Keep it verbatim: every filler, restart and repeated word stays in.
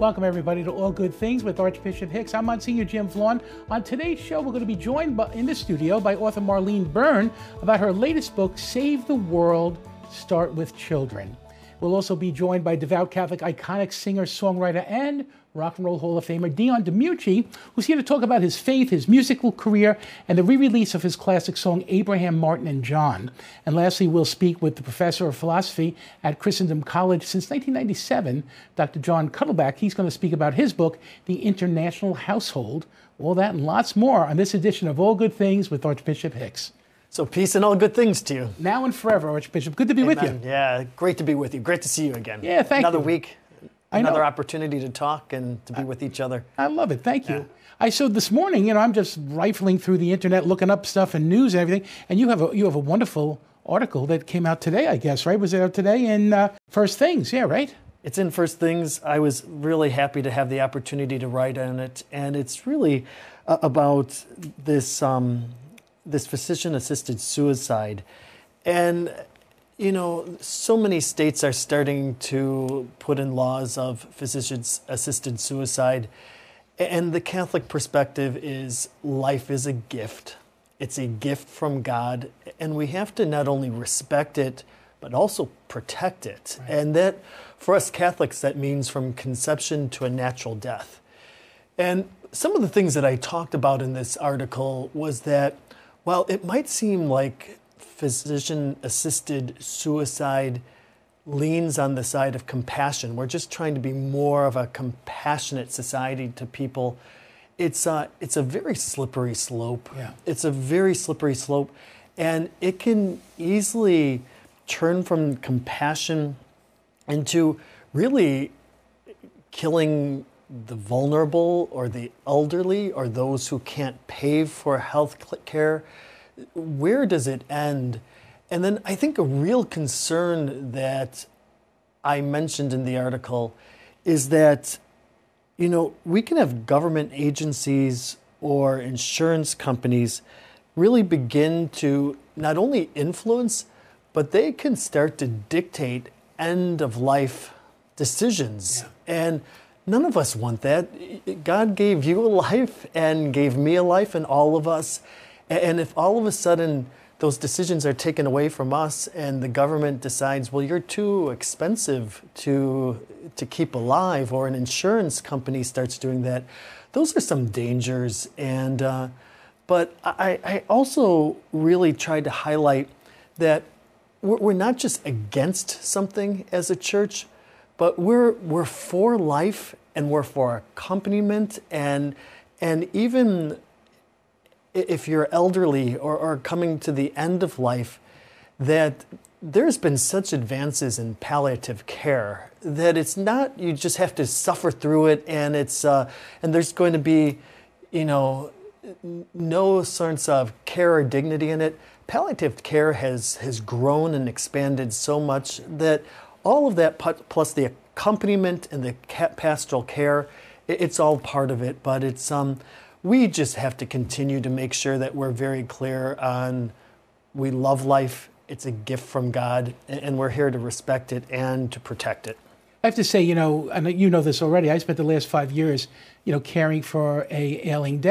Welcome everybody to All Good Things with Archbishop Hicks. I'm Monsignor Jim Vaughn. On today's show, we're going to be joined by, in the studio by author Marlene Byrne about her latest book, Save the World, Start with Children. We'll also be joined by devout Catholic iconic singer, songwriter, and Rock and Roll Hall of Famer Dion DiMucci, who's here to talk about his faith, his musical career, and the re-release of his classic song, Abraham, Martin, and John. And lastly, we'll speak with the professor of philosophy at Christendom College since nineteen ninety-seven, Doctor John Cuddleback. He's going to speak about his book, The International Household. All that and lots more on this edition of All Good Things with Archbishop Hicks. So peace and all good things to you. Now and forever, Archbishop. Good to be Amen. with you. Yeah, great to be with you. Great to see you again. Yeah, thank Another you. Another week, I another know. opportunity to talk and to be with each other. I love it. Thank you. Yeah. I so this morning, you know, I'm just rifling through the internet, looking up stuff and news and everything, and you have a you have a wonderful article that came out today, I guess, right? Was it out today in uh, First Things? Yeah, right? It's in First Things. I was really happy to have the opportunity to write on it, and it's really uh, about this um, this physician-assisted suicide. And, you know, so many states are starting to put in laws of physician-assisted suicide. And the Catholic perspective is life is a gift. It's a gift from God. And we have to not only respect it, but also protect it. Right. And that, for us Catholics, that means from conception to a natural death. And some of the things that I talked about in this article was that, while it might seem like physician-assisted suicide leans on the side of compassion, we're just trying to be more of a compassionate society to people, it's a, it's a very slippery slope. Yeah. It's a very slippery slope, and it can easily turn from compassion into really killing the vulnerable or the elderly or those who can't pay for health care. Where does it end? And then I think a real concern that I mentioned in the article is that, you know, we can have government agencies or insurance companies really begin to not only influence, but they can start to dictate end-of-life decisions. Yeah. And none of us want that. God gave you a life and gave me a life and all of us. And if all of a sudden those decisions are taken away from us and the government decides, well, you're too expensive to, to keep alive, or an insurance company starts doing that, those are some dangers. And uh, but I, I also really tried to highlight that we're, we're not just against something as a church, but we're we're for life, and we're for accompaniment, and and even if you're elderly or, or coming to the end of life, that there's been such advances in palliative care that it's not, you just have to suffer through it, and it's uh, and there's going to be, you know, no sense of care or dignity in it. Palliative care has has grown and expanded so much that all of that, plus the accompaniment and the pastoral care, it's all part of it. But it's um, we just have to continue to make sure that we're very clear on we love life. It's a gift from God, and we're here to respect it and to protect it. I have to say, you know, and you know this already, I spent the last five years, you know, caring for a ailing dad.